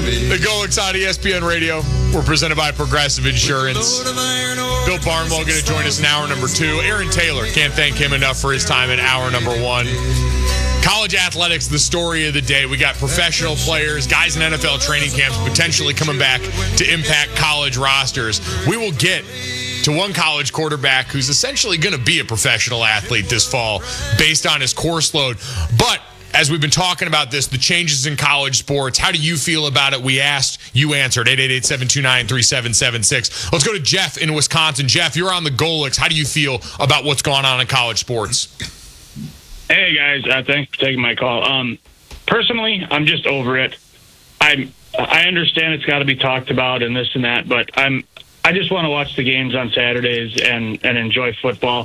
The Golics on ESPN Radio. We're presented by Progressive Insurance. Bill Barnwell going to join us in hour number 2. Aaron Taylor, can't thank him enough for his time in hour number 1. College athletics, the story of the day. We got professional players, guys in NFL training camps potentially coming back to impact college rosters. We will get to one college quarterback who's essentially going to be a professional athlete this fall based on his course load. But as we've been talking about this, the changes in college sports, how do you feel about it? We asked, you answered, 888-729-3776. Let's go to Jeff in Wisconsin. Jeff, you're on the Golics. How do you feel about what's going on in college sports? Hey, guys. Thanks for taking my call. Personally, I'm just over it. I understand it's got to be talked about and this and that, but I just want to watch the games on Saturdays and enjoy football.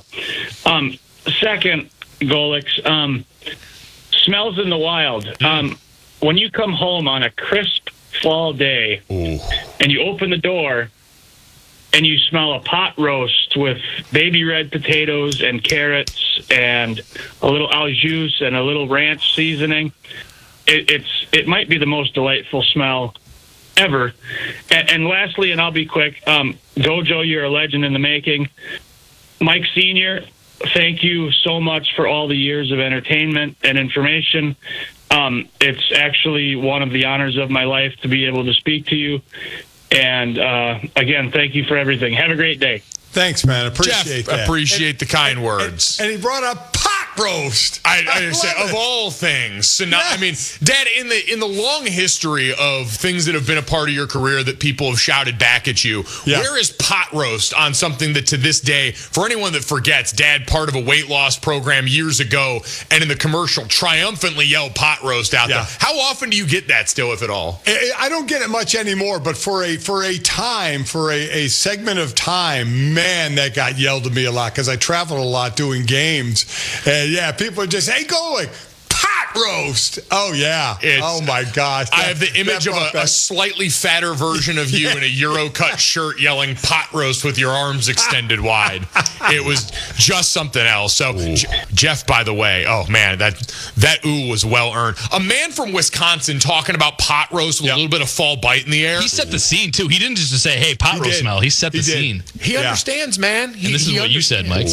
Second, Golics, smells in the wild. When you come home on a crisp fall day and you open the door and you smell a pot roast with baby red potatoes and carrots and a little au jus and a little ranch seasoning, it might be the most delightful smell ever. And lastly, and I'll be quick, Gojo, you're a legend in the making. Mike Sr., thank you so much for all the years of entertainment and information. It's actually one of the honors of my life to be able to speak to you. And again, thank you for everything. Have a great day. Thanks, man. Appreciate that. Appreciate the kind words. And he brought up pot roast. I say, of all things. So now, I mean, Dad, in the long history of things that have been a part of your career that people have shouted back at you, where is pot roast on something that to this day, for anyone that forgets, Dad, part of a weight loss program years ago, and in the commercial triumphantly yelled pot roast out there. How often do you get that still, if at all? I don't get it much anymore, but for a segment of time, man, that got yelled at me a lot because I traveled a lot doing games. And people just, hey, Golic, pot roast. Oh, yeah. Oh, my gosh. I have the image of a slightly fatter version of you in a Eurocut shirt yelling pot roast with your arms extended wide. It was just something else. So, Jeff, by the way, oh, man, that ooh was well earned. A man from Wisconsin talking about pot roast with a little bit of fall bite in the air. He set the scene, too. He didn't just say, hey, pot roast smell. He set the scene. He understands, man. And this is what you said, Mike.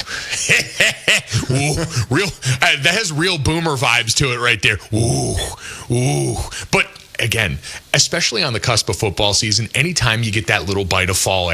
Real. That has real boomer vibes to it right there. Ooh. But again, especially on the cusp of football season, anytime you get that little bite of fall